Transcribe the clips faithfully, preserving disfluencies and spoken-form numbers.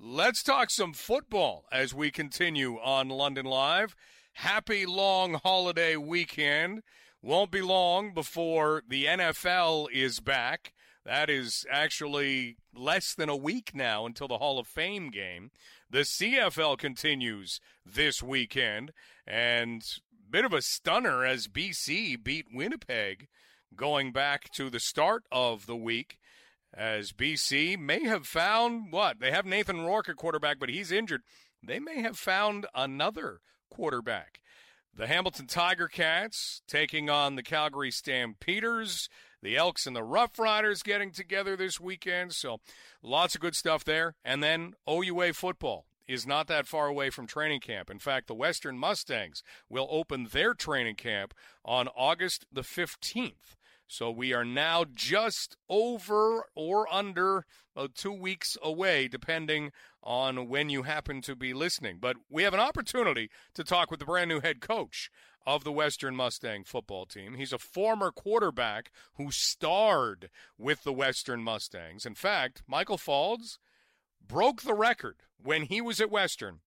Let's talk some football as we continue on London Live. Happy long holiday weekend. Won't be long before the N F L is back. That is actually less than a week now until the Hall of Fame game. The C F L continues this weekend, and bit of a stunner as B C beat Winnipeg going back to the start of the week, as B C may have found, what, they have Nathan Rourke at quarterback, but he's injured. They may have found another quarterback. The Hamilton Tiger Cats taking on the Calgary Stampeders. The Elks and the Rough Riders getting together this weekend. So lots of good stuff there. And then O U A football is not that far away from training camp. In fact, the Western Mustangs will open their training camp on August the fifteenth. So we are now just over or under uh, two weeks away, depending on when you happen to be listening. But we have an opportunity to talk with the brand new head coach of the Western Mustang football team. He's a former quarterback who starred with the Western Mustangs. In fact, Michael Faulds broke the record when he was at Western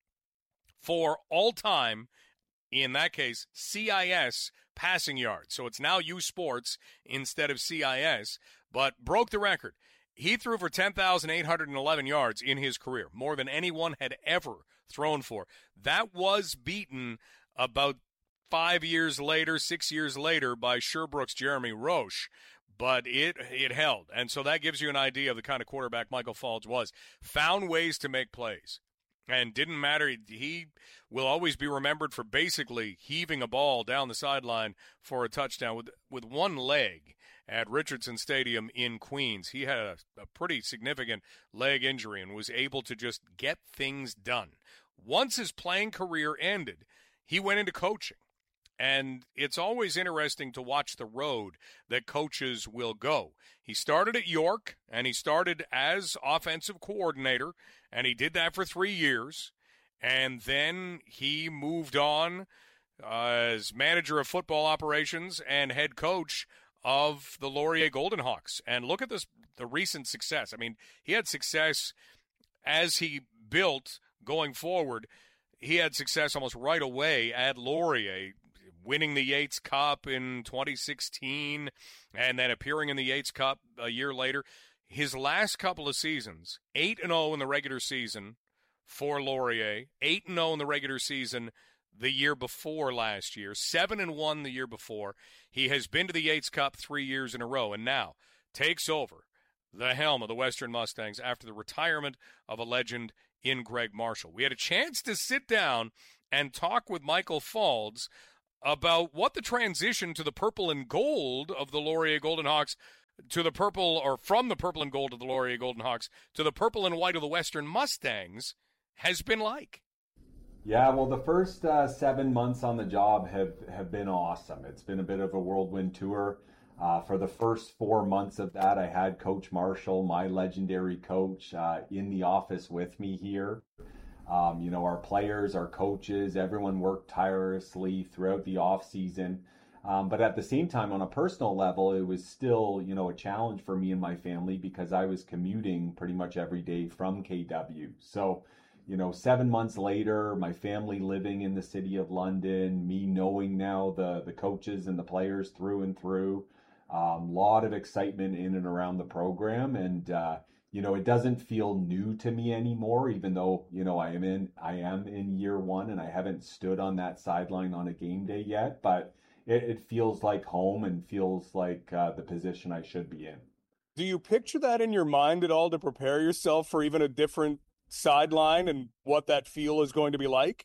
for all-time, in that case, C I S passing yards. So it's now U Sports instead of C I S, but broke the record. He threw for ten thousand eight hundred eleven yards in his career, more than anyone had ever thrown for. That was beaten about five years later, six years later, by Sherbrooke's Jeremy Roche. But it it held. And so that gives you an idea of the kind of quarterback Michael Faulds was. Found ways to make plays. And didn't matter. He will always be remembered for basically heaving a ball down the sideline for a touchdown with with one leg at Richardson Stadium in Queens. He had a, a pretty significant leg injury and was able to just get things done. Once his playing career ended, he went into coaching. And it's always interesting to watch the road that coaches will go. He started at York, and he started as offensive coordinator, and he did that for three years. And then he moved on uh, as manager of football operations and head coach of the Laurier Golden Hawks. And look at this, the recent success. I mean, he had success as he built going forward. He had success almost right away at Laurier, winning the Yates Cup in twenty sixteen and then appearing in the Yates Cup a year later. His last couple of seasons, eight and oh in the regular season for Laurier, eight and oh in the regular season the year before last year, seven and one the year before. He has been to the Yates Cup three years in a row and now takes over the helm of the Western Mustangs after the retirement of a legend in Greg Marshall. We had a chance to sit down and talk with Michael Faulds about what the transition to the purple and gold of the Laurier Golden Hawks, to the purple, or from the purple and gold of the Laurier Golden Hawks to the purple and white of the Western Mustangs has been like. Yeah, well, the first uh, seven months on the job have, have been awesome. It's been a bit of a whirlwind tour. Uh, for the first four months of that, I had Coach Marshall, my legendary coach, uh, in the office with me here. Um, you know, our players, our coaches, everyone worked tirelessly throughout the off season. Um, but at the same time, on a personal level, it was still, you know, a challenge for me and my family because I was commuting pretty much every day from K W. So, you know, seven months later, my family living in the city of London, me knowing now the, the coaches and the players through and through, a um, lot of excitement in and around the program. And, uh, you know, it doesn't feel new to me anymore, even though, you know, I am in, I am in year one and I haven't stood on that sideline on a game day yet, but it, it feels like home and feels like uh, the position I should be in. Do you picture that in your mind at all to prepare yourself for even a different sideline and what that feel is going to be like?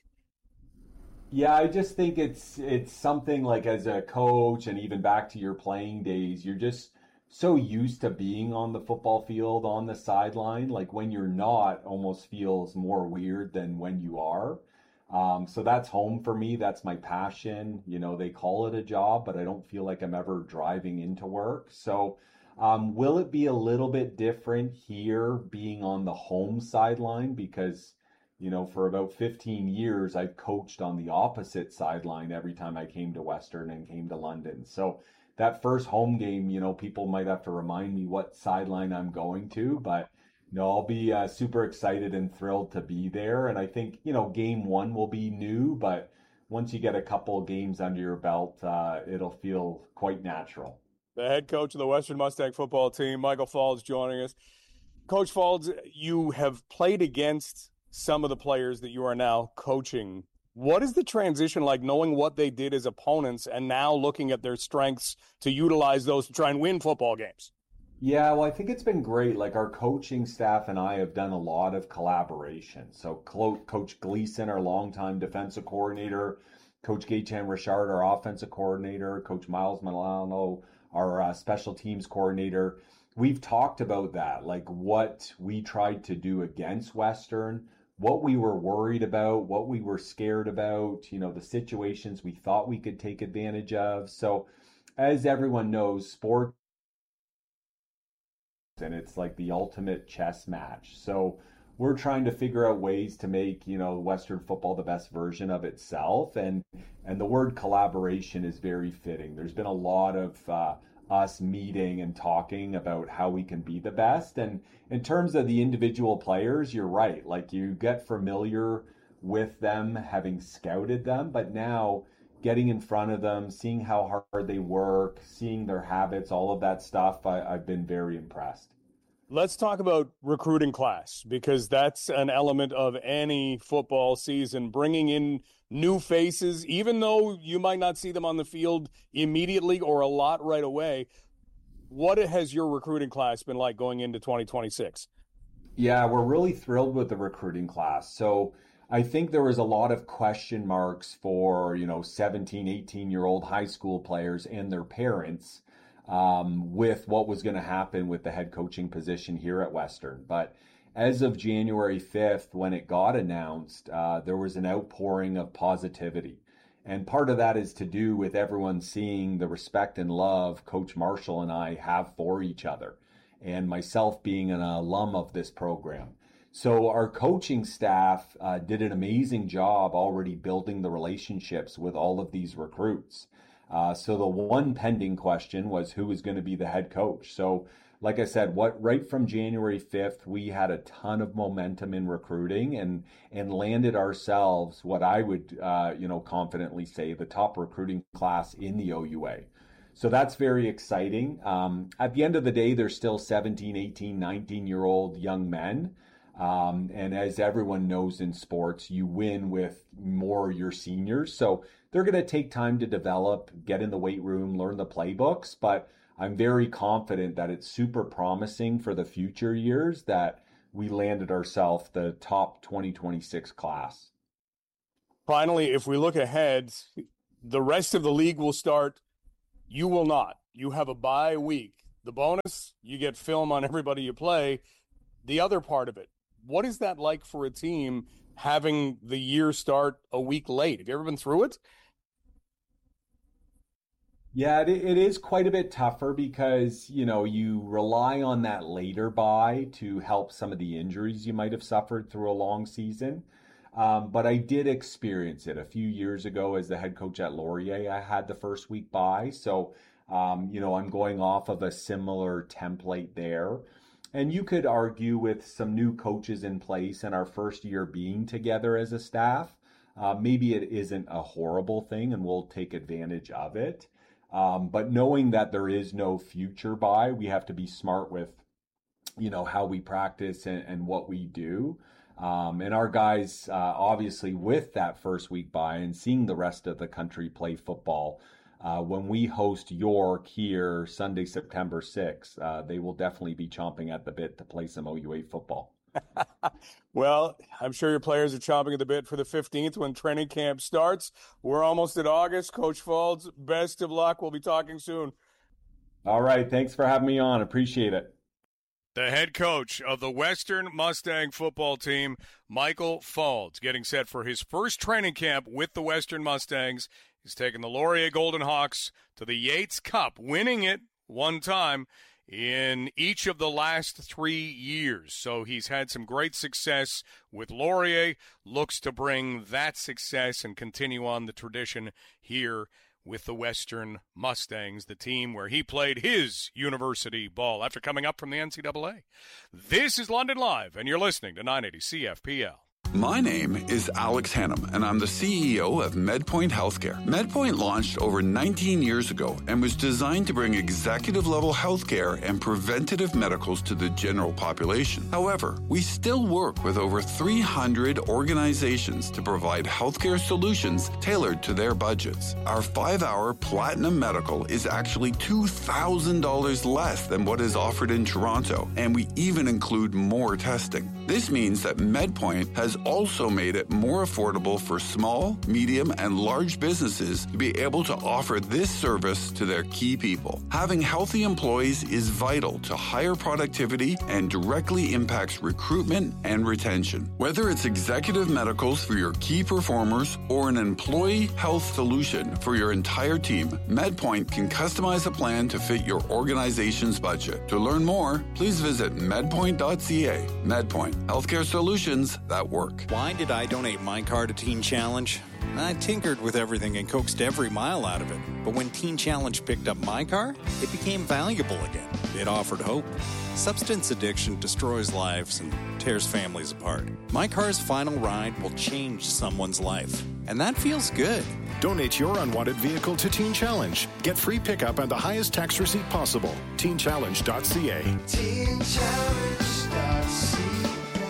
Yeah, I just think it's it's something like as a coach and even back to your playing days, you're just so used to being on the football field, on the sideline. Like when you're not, almost feels more weird than when you are. Um, so that's home for me. That's my passion. You know, they call it a job, but I don't feel like I'm ever driving into work. So um, will it be a little bit different here being on the home sideline? Because, you know, for about fifteen years, I've coached on the opposite sideline every time I came to Western and came to London. So that first home game, you know, people might have to remind me what sideline I'm going to, but No, I'll be uh, super excited and thrilled to be there. And I think, you know, game one will be new, but once you get a couple of games under your belt, uh, it'll feel quite natural. The head coach of the Western Mustang football team, Michael Faulds, joining us. Coach Faulds, you have played against some of the players that you are now coaching. What is the transition like, knowing what they did as opponents and now looking at their strengths to utilize those to try and win football games? Yeah, well, I think it's been great. Like our coaching staff and I have done a lot of collaboration. So Clo- Coach Gleason, our longtime defensive coordinator, Coach Gaetan Richard, our offensive coordinator, Coach Miles Milano, our uh, special teams coordinator. We've talked about that, like what we tried to do against Western, what we were worried about, what we were scared about, you know, the situations we thought we could take advantage of. So as everyone knows, sports, and it's like the ultimate chess match. So we're trying to figure out ways to make, you know, Western football the best version of itself. And and the word collaboration is very fitting. There's been a lot of uh, us meeting and talking about how we can be the best. And in terms of the individual players, you're right. Like you get familiar with them, having scouted them, but now getting in front of them, seeing how hard they work, seeing their habits, all of that stuff, I, I've been very impressed. Let's talk about recruiting class, because that's an element of any football season, bringing in new faces, even though you might not see them on the field immediately or a lot right away. What has your recruiting class been like going into twenty twenty-six? Yeah, we're really thrilled with the recruiting class. So I think there was a lot of question marks for, you know, seventeen, eighteen year old high school players and their parents um, with what was going to happen with the head coaching position here at Western. But as of January fifth, when it got announced, uh, there was an outpouring of positivity. And part of that is to do with everyone seeing the respect and love Coach Marshall and I have for each other, and myself being an alum of this program. So our coaching staff uh, did an amazing job already building the relationships with all of these recruits. Uh, so the one pending question was who was going to be the head coach. So like I said, what right from January fifth, we had a ton of momentum in recruiting and and landed ourselves what I would uh, you know confidently say the top recruiting class in the O U A. So that's very exciting. Um, at the end of the day, they're still seventeen, eighteen, nineteen year old young men. Um, and as everyone knows in sports, you win with more your seniors. So they're going to take time to develop, get in the weight room, learn the playbooks. But I'm very confident that it's super promising for the future years that we landed ourselves the top twenty twenty-six class. Finally, if we look ahead, the rest of the league will start. You will not. You have a bye week. The bonus, you get film on everybody you play. The other part of it, what is that like for a team having the year start a week late? Have you ever been through it? Yeah, it, it is quite a bit tougher because, you know, you rely on that later bye to help some of the injuries you might have suffered through a long season. Um, but I did experience it a few years ago as the head coach at Laurier. I had the first week bye. So, um, you know, I'm going off of a similar template there. And you could argue with some new coaches in place and our first year being together as a staff, uh, maybe it isn't a horrible thing and we'll take advantage of it. Um, but knowing that there is no future bye, we have to be smart with, you know, how we practice and, and what we do. Um, and our guys, uh, obviously, with that first week bye and seeing the rest of the country play football, uh, when we host York here Sunday, September sixth, uh, they will definitely be chomping at the bit to play some O U A football. Well, I'm sure your players are chomping at the bit for the fifteenth when training camp starts. We're almost at August. Coach Faulds, best of luck. We'll be talking soon. All right. Thanks for having me on. Appreciate it. The head coach of the Western Mustang football team, Michael Faulds, getting set for his first training camp with the Western Mustangs. He's taken the Laurier Golden Hawks to the Yates Cup, winning it one time in each of the last three years. So he's had some great success with Laurier, looks to bring that success and continue on the tradition here with the Western Mustangs, the team where he played his university ball after coming up from the N C double A. This is London Live, and you're listening to nine eighty C F P L. My name is Alex Hannum, and I'm the C E O of MedPoint Healthcare. MedPoint launched over nineteen years ago and was designed to bring executive-level healthcare and preventative medicals to the general population. However, we still work with over three hundred organizations to provide healthcare solutions tailored to their budgets. Our five-hour Platinum Medical is actually two thousand dollars less than what is offered in Toronto, and we even include more testing. This means that MedPoint has also made it more affordable for small, medium, and large businesses to be able to offer this service to their key people. Having healthy employees is vital to higher productivity and directly impacts recruitment and retention. Whether it's executive medicals for your key performers or an employee health solution for your entire team, MedPoint can customize a plan to fit your organization's budget. To learn more, please visit medpoint dot c a. MedPoint, healthcare solutions that work. Why did I donate my car to Teen Challenge? I tinkered with everything and coaxed every mile out of it. But when Teen Challenge picked up my car, it became valuable again. It offered hope. Substance addiction destroys lives and tears families apart. My car's final ride will change someone's life. And that feels good. Donate your unwanted vehicle to Teen Challenge. Get free pickup and the highest tax receipt possible. teen challenge dot c a. teen challenge dot c a.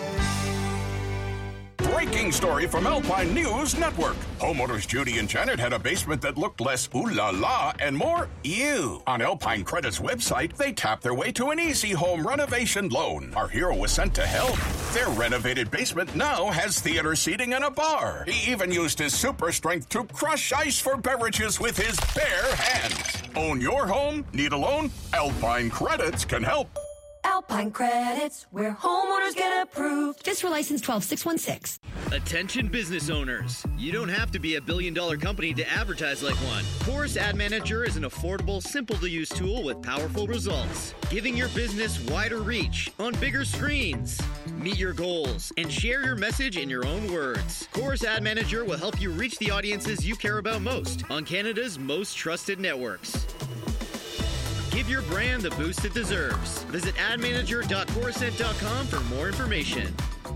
Breaking story from Alpine News Network. Homeowners Judy and Janet had a basement that looked less ooh la la and more ew. On Alpine Credit's website, they tapped their way to an easy home renovation loan. Our hero was sent to help. Their renovated basement now has theater seating and a bar. He even used his super strength to crush ice for beverages with his bare hands. Own your home? Need a loan? Alpine Credits can help. Alpine Credits, where homeowners get approved. Fiscal license twelve six one six. Attention business owners. You don't have to be a billion dollar company to advertise like one. Chorus Ad Manager is an affordable, simple to use tool with powerful results, giving your business wider reach on bigger screens. Meet your goals and share your message in your own words. Chorus Ad Manager will help you reach the audiences you care about most on Canada's most trusted networks. Give your brand the boost it deserves. Visit ad manager dot coruscent dot com for more information.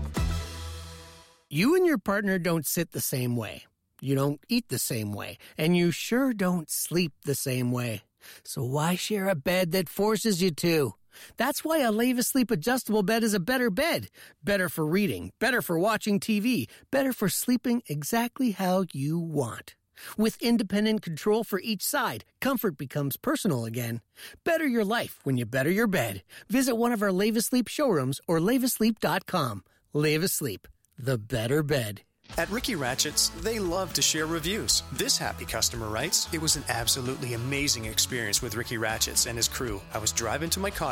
You and your partner don't sit the same way. You don't eat the same way. And you sure don't sleep the same way. So why share a bed that forces you to? That's why a Leva Sleep adjustable bed is a better bed. Better for reading, better for watching T V, better for sleeping exactly how you want. With independent control for each side, comfort becomes personal again. Better your life when you better your bed. Visit one of our Leva Sleep showrooms or leva sleep dot com. Leva Sleep, the better bed. At Ricky Ratchett's, they love to share reviews. This happy customer writes, "It was an absolutely amazing experience with Ricky Ratchett's and his crew. I was driving to my cottage